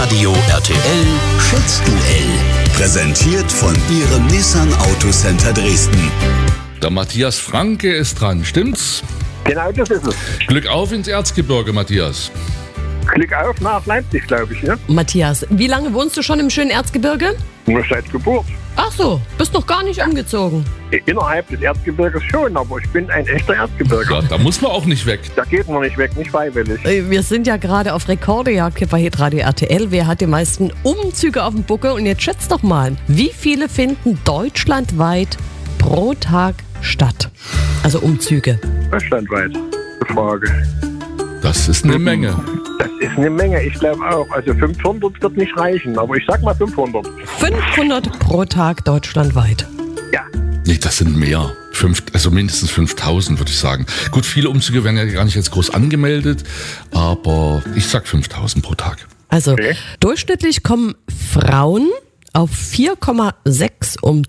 Radio RTL Schätzduell. Präsentiert von Ihrem Nissan Autocenter Dresden. Der Matthias Franke ist dran, stimmt's? Genau, das ist es. Glück auf ins Erzgebirge, Matthias. Klick auf nach Leipzig, glaube ich, ne? Matthias, wie lange wohnst du schon im schönen Erzgebirge? Nur seit Geburt. Ach so, bist noch gar nicht umgezogen. Innerhalb des Erzgebirges schon, aber ich bin ein echter Erzgebirger. Ja, da muss man auch nicht weg. Da geht man nicht weg, nicht freiwillig. Wir sind ja gerade auf Rekordejagd hier bei Hitradio RTL. Wer hat die meisten Umzüge auf dem Buckel? Und jetzt schätzt doch mal, wie viele finden deutschlandweit pro Tag statt? Also Umzüge. Deutschlandweit, die Frage. Das ist eine Menge. Das ist eine Menge, ich glaube auch. Also 500 wird nicht reichen, aber ich sag mal 500. 500 pro Tag deutschlandweit. Ja, Nee, das sind mehr. Also mindestens 5000, würde ich sagen. Gut, viele Umzüge werden ja gar nicht jetzt groß angemeldet, aber ich sag 5000 pro Tag. Also Okay. durchschnittlich kommen Frauen auf 4,6